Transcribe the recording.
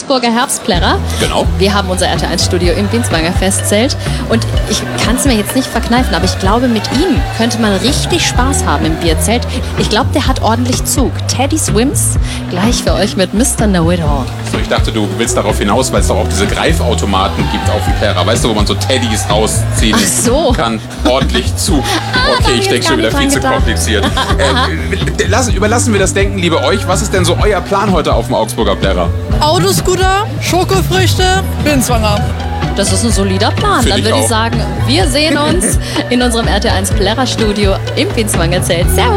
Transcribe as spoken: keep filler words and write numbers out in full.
Augsburger Herbstplärrer. Genau. Wir haben unser R T eins Studio im Binswanger Festzelt. Und ich kann es mir jetzt nicht verkneifen, aber ich glaube, mit ihm könnte man richtig Spaß haben im Bierzelt. Ich glaube, der hat ordentlich Zug. Teddy Swims, gleich für euch mit Mister Know-It-All. So, ich dachte, du willst darauf hinaus, weil es doch auch diese Greifautomaten gibt auf dem Plärrer. Weißt du, wo man so Teddys rausziehen Ach so. kann? Ordentlich Zug. Okay, ich denke schon wieder viel zu kompliziert. Äh, lassen, überlassen wir das Denken lieber euch. Was ist denn so euer Plan heute auf dem Augsburger Plärrer? Autoscooter, Schokofrüchte, Binswanger. Das ist ein solider Plan. Find Dann ich würde ich auch. sagen, wir sehen uns in unserem R T eins Plärrer Studio im Binswanger Zelt. Servus.